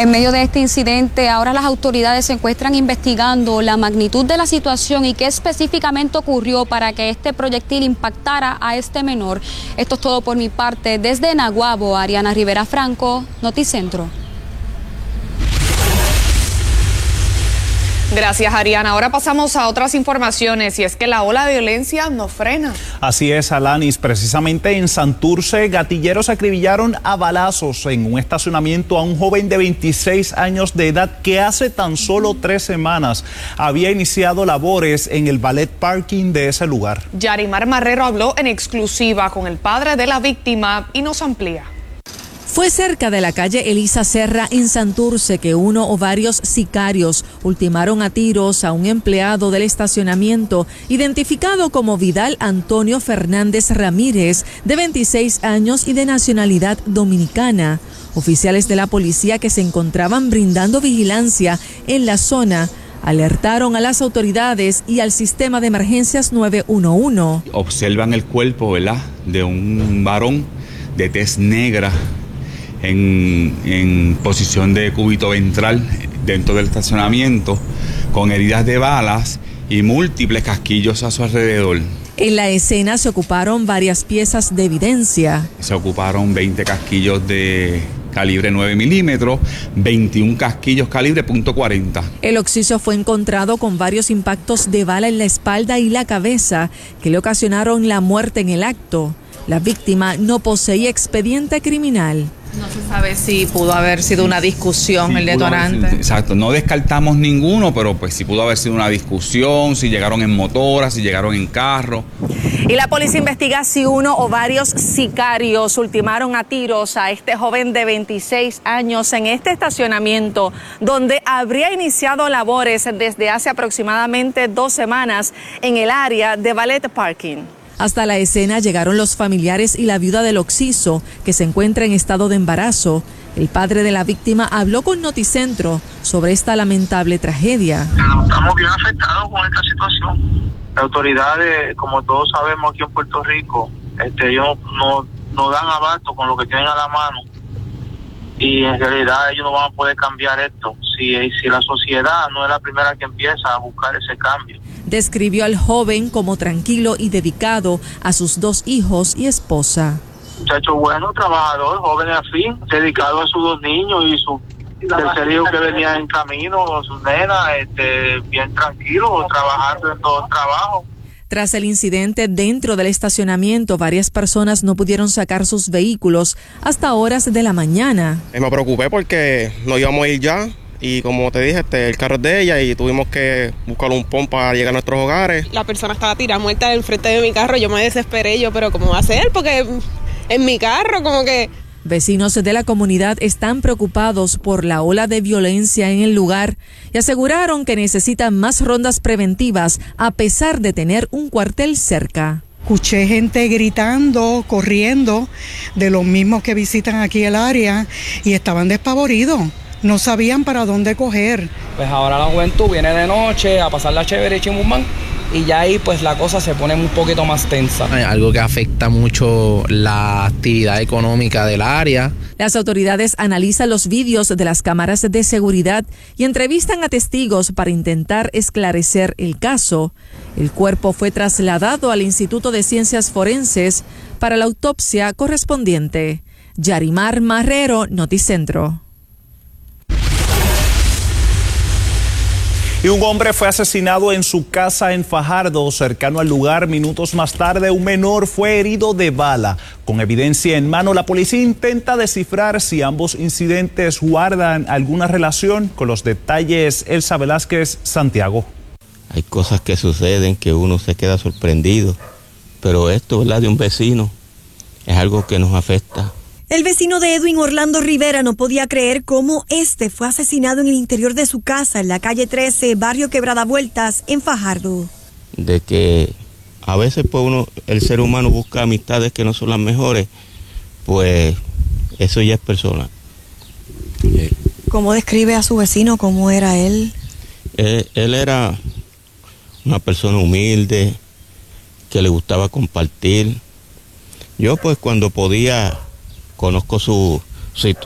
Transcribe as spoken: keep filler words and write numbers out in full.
En medio de este incidente, ahora las autoridades se encuentran investigando la magnitud de la situación y qué específicamente ocurrió para que este proyectil impactara a este menor. Esto es todo por mi parte. Desde Naguabo, Ariana Rivera Franco, Noticentro. Gracias, Ariana. Ahora pasamos a otras informaciones y es que la ola de violencia no frena. Así es, Alanis. Precisamente en Santurce, gatilleros acribillaron a balazos en un estacionamiento a un joven de veintiséis años de edad que hace tan solo tres semanas había iniciado labores en el valet parking de ese lugar. Yarimar Marrero habló en exclusiva con el padre de la víctima y nos amplía. Fue cerca de la calle Elisa Serra en Santurce que uno o varios sicarios ultimaron a tiros a un empleado del estacionamiento identificado como Vidal Antonio Fernández Ramírez, de veintiséis años y de nacionalidad dominicana. Oficiales de la policía que se encontraban brindando vigilancia en la zona alertaron a las autoridades y al sistema de emergencias nueve uno uno. Observan el cuerpo, ¿verdad?, de un varón de tez negra En, en posición de cúbito ventral dentro del estacionamiento, con heridas de balas y múltiples casquillos a su alrededor. En la escena se ocuparon varias piezas de evidencia. Se ocuparon veinte casquillos de calibre nueve milímetros, veintiún casquillos calibre punto cuarenta. El occiso fue encontrado con varios impactos de bala en la espalda y la cabeza que le ocasionaron la muerte en el acto. La víctima no poseía expediente criminal. No se sabe si pudo haber sido una discusión, sí, el detonante. Haber, exacto, no descartamos ninguno, pero pues sí pudo haber sido una discusión, si llegaron en motora, si llegaron en carro. Y la policía investiga si uno o varios sicarios ultimaron a tiros a este joven de veintiséis años en este estacionamiento, donde habría iniciado labores desde hace aproximadamente dos semanas en el área de valet parking. Hasta la escena llegaron los familiares y la viuda del occiso, que se encuentra en estado de embarazo. El padre de la víctima habló con Noticentro sobre esta lamentable tragedia. Estamos bien afectados con esta situación. Las autoridades, como todos sabemos aquí en Puerto Rico, este, ellos no, no dan abasto con lo que tienen a la mano. Y en realidad ellos no van a poder cambiar esto. Si, si la sociedad no es la primera que empieza a buscar ese cambio. Describió al joven como tranquilo y dedicado a sus dos hijos y esposa. Muchacho bueno, trabajador, joven afín, dedicado a sus dos niños y su tercer hijo que venía en camino, sus nenas, este, bien tranquilo, trabajando en todo el trabajo. Tras el incidente dentro del estacionamiento, varias personas no pudieron sacar sus vehículos hasta horas de la mañana. Me preocupé porque no íbamos a ir ya. Y como te dije, este, el carro es de ella y tuvimos que buscar un pon para llegar a nuestros hogares. La persona estaba tirada muerta enfrente de mi carro, yo me desesperé, yo, pero ¿cómo va a ser? Porque en mi carro, como que... Vecinos de la comunidad están preocupados por la ola de violencia en el lugar y aseguraron que necesitan más rondas preventivas a pesar de tener un cuartel cerca. Escuché gente gritando, corriendo, de los mismos que visitan aquí el área y estaban despavoridos. No sabían para dónde coger. Pues ahora la juventud viene de noche a pasar la chévere y chimbumán y ya ahí pues la cosa se pone un poquito más tensa. Algo que afecta mucho la actividad económica del área. Las autoridades analizan los vídeos de las cámaras de seguridad y entrevistan a testigos para intentar esclarecer el caso. El cuerpo fue trasladado al Instituto de Ciencias Forenses para la autopsia correspondiente. Yarimar Marrero, Noticentro. Y un hombre fue asesinado en su casa en Fajardo, cercano al lugar. Minutos más tarde, un menor fue herido de bala. Con evidencia en mano, la policía intenta descifrar si ambos incidentes guardan alguna relación. Con los detalles, Elsa Velázquez, Santiago. Hay cosas que suceden que uno se queda sorprendido, pero esto, ¿verdad?, de un vecino es algo que nos afecta. El vecino de Edwin, Orlando Rivera, no podía creer cómo este fue asesinado en el interior de su casa, en la calle trece, barrio Quebrada Vueltas, en Fajardo. De que a veces pues uno, el ser humano busca amistades que no son las mejores, pues eso ya es personal. ¿Cómo describe a su vecino? ¿Cómo era él? Él, él era una persona humilde, que le gustaba compartir. Yo pues cuando podía... Conozco su, su